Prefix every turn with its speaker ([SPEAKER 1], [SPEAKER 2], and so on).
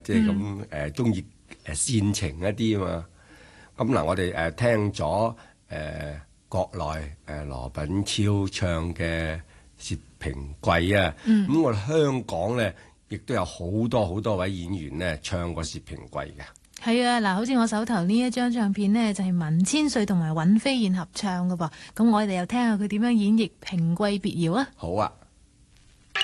[SPEAKER 1] 即係咁中意煽情一啲啊嘛。咁嗱，我哋聽咗國內羅品超唱嘅《薛平貴》啊，咁我哋香港咧亦都有好多位演員咧唱過《薛平貴》嘅。係
[SPEAKER 2] 啊，嗱，好似我手頭呢一張唱片呢，就係文千歲同埋尹飛燕合唱㗎噃。咁我哋又聽下佢點樣演繹《平貴別窯》啊。
[SPEAKER 1] 好啊。